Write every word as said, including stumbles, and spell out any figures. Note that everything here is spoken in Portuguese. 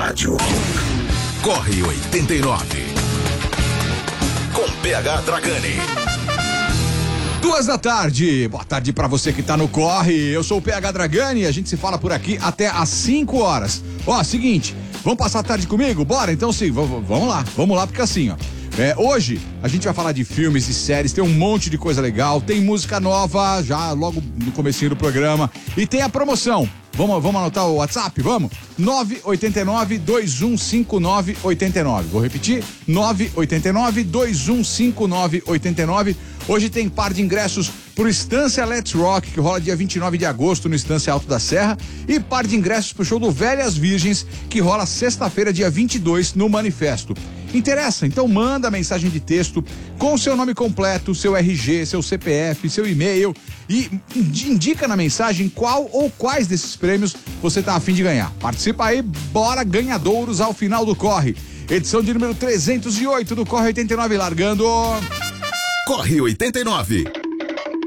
rádio. Corre oitenta e nove. Com P H Dragani. Duas da tarde, boa tarde pra você que tá no Corre, eu sou o P H Dragani e a gente se fala por aqui até às cinco horas. Ó, seguinte, vamos passar a tarde comigo? Bora? Então sim, vamos lá, vamos lá porque assim, ó, é, hoje a gente vai falar de filmes e séries, tem um monte de coisa legal, tem música nova já logo no comecinho do programa e tem a promoção. Vamos, vamos anotar o WhatsApp? Vamos? nove oito nove, dois um cinco nove, oito nove. Vou repetir? nove oito nove, dois um cinco nove, oito nove. Hoje tem par de ingressos pro Estância Let's Rock, que rola dia vinte e nove de agosto no Estância Alto da Serra, e par de ingressos pro show do Velhas Virgens, que rola sexta-feira, dia vinte e dois, no Manifesto. Interessa? Então manda mensagem de texto com seu nome completo, seu R G, seu C P F, seu e-mail e indica na mensagem qual ou quais desses prêmios você tá a fim de ganhar. Participa aí, bora ganhadouros ao final do Corre. Edição de número trezentos e oito do Corre oitenta e nove, largando... Corre oitenta e nove.